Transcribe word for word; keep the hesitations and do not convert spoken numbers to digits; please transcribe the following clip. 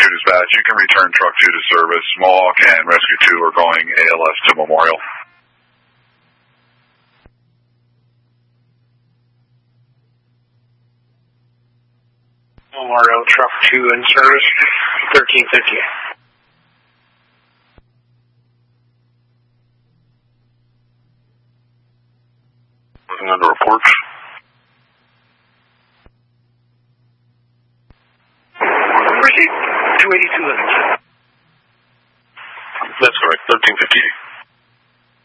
two dispatch. You can return truck two to service. Mohawk and rescue two are going A L S to Memorial. Memorial, truck two in service, thirteen fifty. Moving on to reports. Receipt two eighty-two limits.